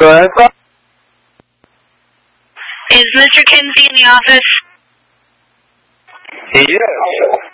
Go ahead. Is Mr. Kinsey in the office? Yes.